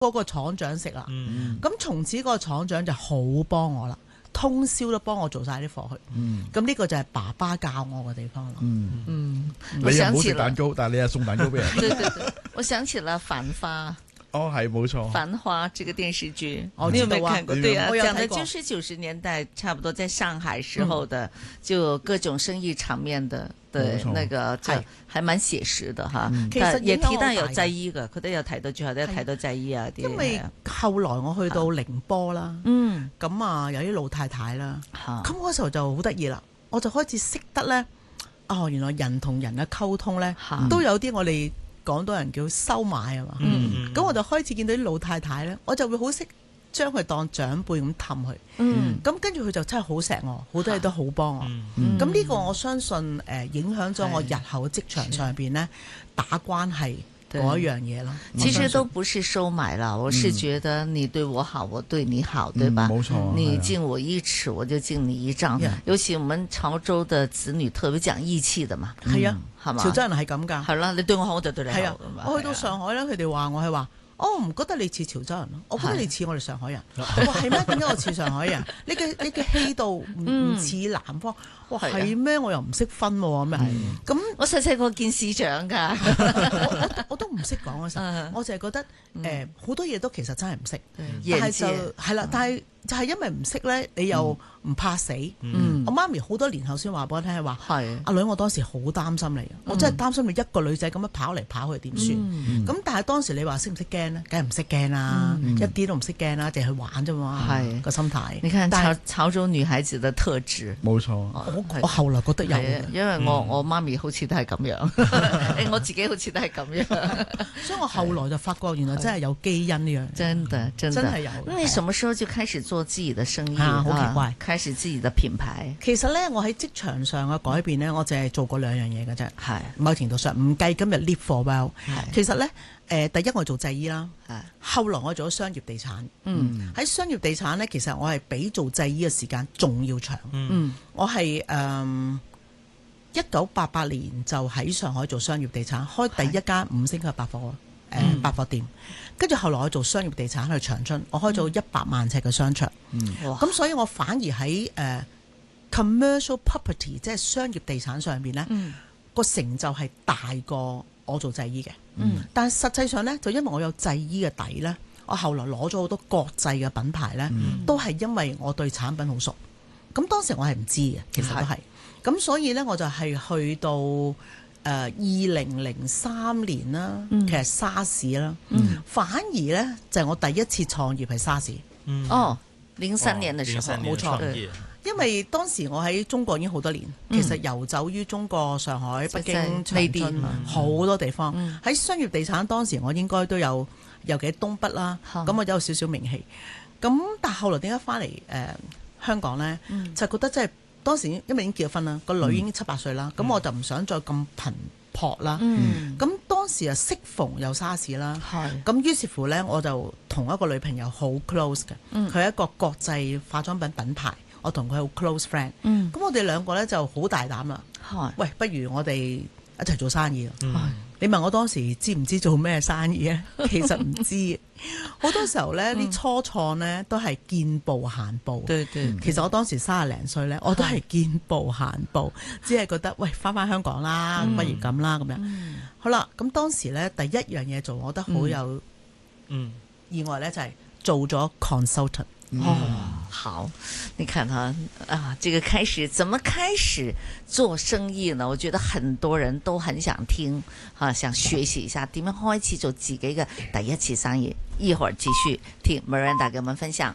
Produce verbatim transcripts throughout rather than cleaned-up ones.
嗰個廠長食啦。 嗯咁從此嗰個廠長就好幫我啦，通宵都幫我做晒啲貨去。 嗯咁呢個就係爸爸教我嘅地方咯。 嗯， 嗯， 你又唔好食蛋糕，但係你又送蛋糕俾人。 對對對，我想起了《繁花》。 哦，係冇錯。 《繁花》這個電視劇， 我你有知道啊沒有看過？對啊， 我有講的睇過就是九十年代差不多在上海時候的，就各種生意場面的的冇錯那個，就係還蠻寫實的哈。 嗯其實但也提到有影響好大嘅製衣嘅，佢都有提到，最後都有提到製衣啊啲。 因為後來我去到寧波啦， 嗯， 咁啊有啲老太太啦， 好咁嗰時候就好得意啦，我就開始識得咧，哦原來人同人嘅溝通咧， 好都有啲我哋廣東人叫收買啊嘛。 嗯咁我就開始見到啲老太太咧，我就會好識將佢當長輩咁氹佢。 嗯咁跟住佢就真係好錫我，好多嘢都好幫我。 嗯咁呢個我相信誒影響咗我日後嘅職場上邊咧打關係嗰一樣嘢咯。 其實都不是收買啦，我是覺得你對我好，我對你好，對吧？ 冇錯。 你敬我一尺，我就敬你一丈。尤其我們潮州的子女特別講義氣的嘛， 係啊， 係嘛？ 潮州人係咁㗎。 係啦，你對我好，我就對你好。 係啊，我去到上海咧，佢哋話我係話。我唔覺得你似潮州人咯，我覺得你似我哋上海人。我話係咩？點解我似上海人？你嘅你嘅氣度唔唔似南方。哇係咩？我又唔識分喎咁樣。咁我細細個見市長㗎， 我我都唔識講嗰時候，我就係覺得誒好多嘢都其實真係唔識，但係就係啦，但係就係因為唔識咧，你又唔怕死。我媽咪好多年後先話俾我聽係話，阿女我當時好擔心你，我真係擔心你一個女仔咁樣跑嚟跑去點算？咁但係當時你話識唔識驚咧？梗係唔識驚啦，一啲都唔識驚啦，淨係去玩啫嘛。 係個心態。 你看潮潮州女孩子的特質， 冇錯。 我我後來覺得有， 因為我我媽咪好似都係咁樣，誒我自己好似都係咁樣， 所以我後來就發覺原來真係有基因呢樣。 真的真真係有。 那你什麼時候就開始做自己的生意？ 啊，好奇怪， 開始自己的品牌。 其實咧，我喺職場上嘅改變咧，我淨係做過兩樣嘢嘅啫。 係某程度上唔計今日 Live for Well。 係其實咧，誒第一我做製衣啦， 係後來我做咗商業地產。 嗯喺商業地產咧，其實我係比做製衣嘅時間仲要長。 嗯， 我係誒一九八八年就喺上海做商業地產，開第一間五星級百貨誒百貨店。跟住後來我做商業地產去長春，我開咗一百萬尺嘅商場。咁、嗯、所以我反而喺誒、uh, commercial property 即係商業地產上邊咧，個、嗯、成就係大過我做製衣嘅。嗯、但係實際上咧，就因為我有製衣嘅底咧，我後來攞咗好多國際嘅品牌咧，嗯、都係因為我對產品好熟。咁當時我係唔知嘅，其實都係。咁所以咧，我就係去到誒二零零三年啦，嗯、其實沙士啦，嗯、反而咧就係、是、我第一次創業係沙士。 嗯、哦，零三年嘅時候冇錯，因為當時我喺中國已經好多年，嗯、其實遊走於中國上海、北京、長春好多地方。喺、嗯、商業地產當時我應該都有，尤其喺東北啦，咁、嗯、我都有少少名氣。咁但係後來點解翻嚟誒香港咧？嗯、就覺得即係。當時因為已經結咗婚啦，個女已經七八歲啦，咁、嗯、我就唔想再咁頻撲啦。咁、嗯、當時啊，適逢有沙士啦，咁於是乎咧，我就同一個女朋友好 close 嘅，佢係、嗯、一個國際化妝品品牌，我同佢好 close friend。咁、嗯、我哋兩個咧就好大膽啦，是喂，不如我哋一齊做生意。嗯、你問我當時知唔知做咩生意咧？其實唔知。好多時候咧，啲、嗯、初創咧都係見步行步。 對對， 其實我當時三十零歲咧，我都係見步行步，只係覺得喂翻翻香港啦，嗯、不如咁啦咁樣。嗯、好啦，咁當時咧第一樣嘢做，我覺得好有意外咧，就係做咗 consultant。 哦，好，你看哈啊，這個開始怎麼開始做生意呢？我覺得很多人都很想聽，啊，想學習一下點樣開始做自己嘅第一次生意。一會兒繼續聽 Miranda 給我們分享。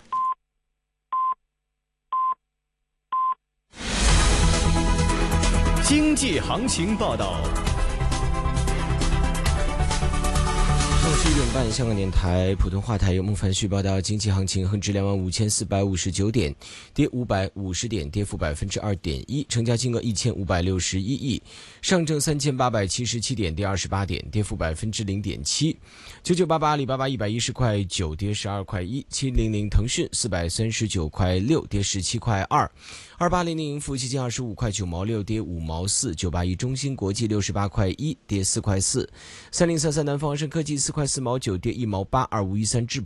經濟行情報道。 中午十一點半，香港電台普通話台由孟凡旭報道經濟行情，恒指兩萬五千四百五十九點，跌五百五十點，跌幅百分之二點一，成交金額一千五百六十一億。上證三千八百七十七點，跌二十八點，跌幅百分之零點七。九九八八阿里巴巴一百一十塊九，跌十二塊一。七零零騰訊四百三十九塊六，跌十七塊二。二八零零盈富基金二十五塊九毛六，跌五毛四。九八一中芯國際六十八塊一，跌四塊四。三零三三南方恒生科技四塊四。 四毛九，跌一毛八。二五一三至